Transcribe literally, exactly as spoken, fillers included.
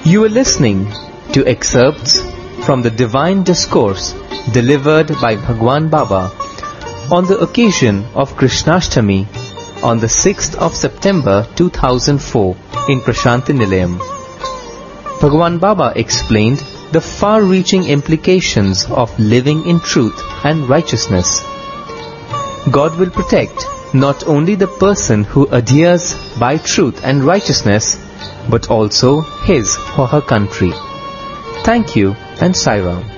You are listening to excerpts from the Divine Discourse delivered by Bhagwan Baba on the occasion of Krishnashtami on the sixth of September two thousand four in Prashanti Nilayam. Bhagwan Baba explained the far-reaching implications of living in truth and righteousness. God will protect not only the person who adheres by truth and righteousness, but also his or her country. Thank you and Sai Ram.